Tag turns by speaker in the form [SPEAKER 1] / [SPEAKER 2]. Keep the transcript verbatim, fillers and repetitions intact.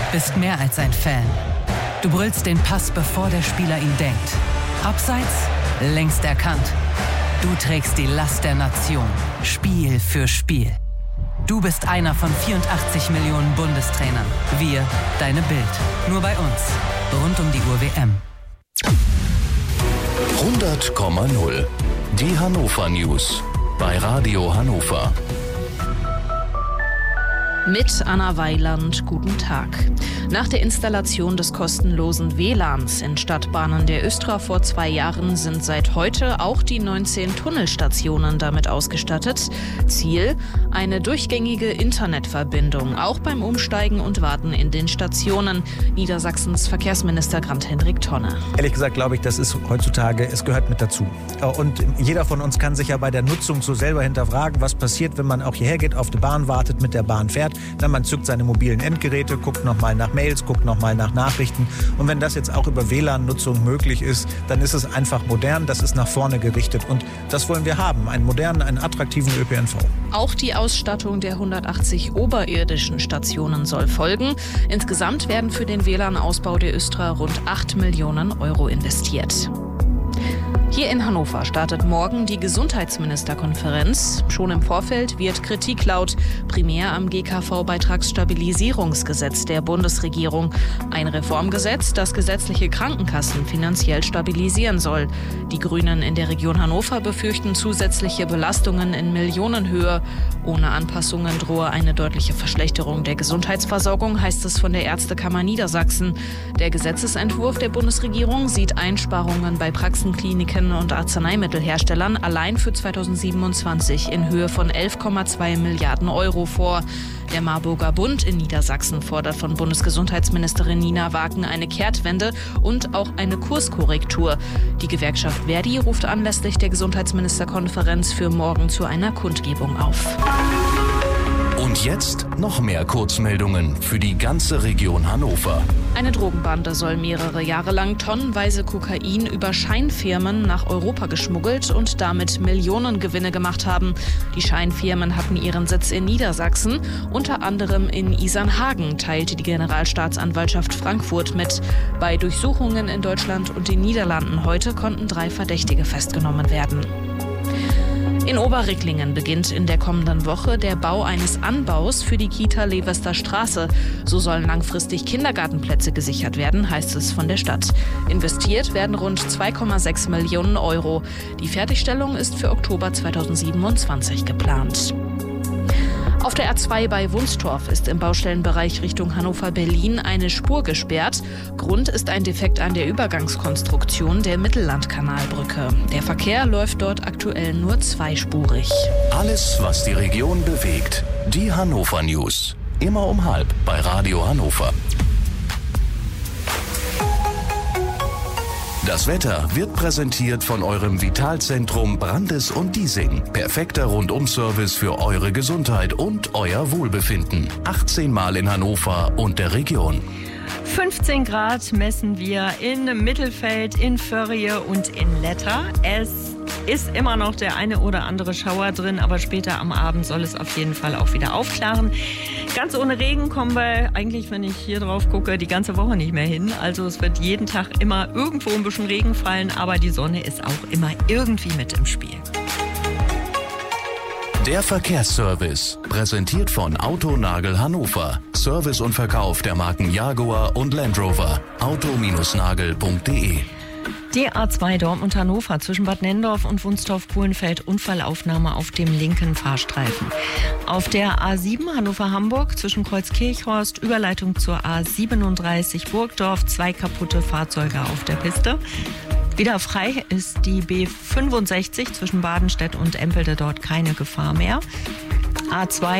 [SPEAKER 1] bist mehr als ein Fan. Du brüllst den Pass, bevor der Spieler ihn denkt. Abseits, längst erkannt. Du trägst die Last der Nation, Spiel für Spiel. Du bist einer von vierundachtzig Millionen Bundestrainern. Wir, deine Bild. Nur bei uns. Rund um die Uhr W M.
[SPEAKER 2] hundert Komma null. Die Hannover News. Bei Radio Hannover.
[SPEAKER 3] Mit Anna Weiland, guten Tag. Nach der Installation des kostenlosen W L A Ns in Stadtbahnen der Östra vor zwei Jahren sind seit heute auch die neunzehn Tunnelstationen damit ausgestattet. Ziel: eine durchgängige Internetverbindung, auch beim Umsteigen und Warten in den Stationen. Niedersachsens Verkehrsminister Grant-Hendrik Tonne.
[SPEAKER 4] Ehrlich gesagt glaube ich, das ist heutzutage, es gehört mit dazu. Und jeder von uns kann sich ja bei der Nutzung so selber hinterfragen, was passiert, wenn man auch hierher geht, auf die Bahn wartet, mit der Bahn fährt. Dann man zückt seine mobilen Endgeräte, guckt nochmal nach Mails, guckt nochmal nach Nachrichten. Und wenn das jetzt auch über W L A N-Nutzung möglich ist, dann ist es einfach modern, das ist nach vorne gerichtet. Und das wollen wir haben, einen modernen, einen attraktiven Ö P N V.
[SPEAKER 3] Auch die Ausstattung der hundertachtzig oberirdischen Stationen soll folgen. Insgesamt werden für den W L A N-Ausbau der Östra rund acht Millionen Euro investiert. Hier in Hannover startet morgen die Gesundheitsministerkonferenz. Schon im Vorfeld wird Kritik laut, primär am G K V-Beitragsstabilisierungsgesetz der Bundesregierung. Ein Reformgesetz, das gesetzliche Krankenkassen finanziell stabilisieren soll. Die Grünen in der Region Hannover befürchten zusätzliche Belastungen in Millionenhöhe. Ohne Anpassungen drohe eine deutliche Verschlechterung der Gesundheitsversorgung, heißt es von der Ärztekammer Niedersachsen. Der Gesetzesentwurf der Bundesregierung sieht Einsparungen bei Praxen, Kliniken und Arzneimittelherstellern allein für zweitausendsiebenundzwanzig in Höhe von elf Komma zwei Milliarden Euro vor. Der Marburger Bund in Niedersachsen fordert von Bundesgesundheitsministerin Nina Wagen eine Kehrtwende und auch eine Kurskorrektur. Die Gewerkschaft Verdi ruft anlässlich der Gesundheitsministerkonferenz für morgen zu einer Kundgebung auf.
[SPEAKER 2] Und jetzt noch mehr Kurzmeldungen für die ganze Region Hannover.
[SPEAKER 3] Eine Drogenbande soll mehrere Jahre lang tonnenweise Kokain über Scheinfirmen nach Europa geschmuggelt und damit Millionengewinne gemacht haben. Die Scheinfirmen hatten ihren Sitz in Niedersachsen, unter anderem in Isernhagen, teilte die Generalstaatsanwaltschaft Frankfurt mit. Bei Durchsuchungen in Deutschland und den Niederlanden heute konnten drei Verdächtige festgenommen werden. In Oberricklingen beginnt in der kommenden Woche der Bau eines Anbaus für die Kita Levester Straße. So sollen langfristig Kindergartenplätze gesichert werden, heißt es von der Stadt. Investiert werden rund zwei Komma sechs Millionen Euro. Die Fertigstellung ist für Oktober zweitausendsiebenundzwanzig geplant. Auf der A zwei bei Wunstorf ist im Baustellenbereich Richtung Hannover-Berlin eine Spur gesperrt. Grund ist ein Defekt an der Übergangskonstruktion der Mittellandkanalbrücke. Der Verkehr läuft dort aktuell nur zweispurig.
[SPEAKER 2] Alles, was die Region bewegt. Die Hannover News. Immer um halb bei Radio Hannover. Das Wetter wird präsentiert von eurem Vitalzentrum Brandes und Diesing. Perfekter Rundum-Service für eure Gesundheit und euer Wohlbefinden. achtzehn Mal in Hannover und der Region.
[SPEAKER 5] fünfzehn Grad messen wir in Mittelfeld, in Förrie und in Letter. Es ist immer noch der eine oder andere Schauer drin, aber später am Abend soll es auf jeden Fall auch wieder aufklaren. Ganz ohne Regen kommen wir eigentlich, wenn ich hier drauf gucke, die ganze Woche nicht mehr hin. Also es wird jeden Tag immer irgendwo ein bisschen Regen fallen, aber die Sonne ist auch immer irgendwie mit im Spiel.
[SPEAKER 2] Der Verkehrsservice, präsentiert von Autonagel Hannover. Service und Verkauf der Marken Jaguar und Land Rover. auto Nagel punkt de.
[SPEAKER 5] Die A zwei Dortmund-Hannover zwischen Bad Nendorf und Wunstorf-Kohlenfeld, Unfallaufnahme auf dem linken Fahrstreifen. Auf der A sieben Hannover-Hamburg zwischen Kreuzkirchhorst, Überleitung zur A siebenunddreißig Burgdorf, zwei kaputte Fahrzeuge auf der Piste. Wieder frei ist die B fünfundsechzig zwischen Badenstedt und Empelde, dort keine Gefahr mehr. A zwei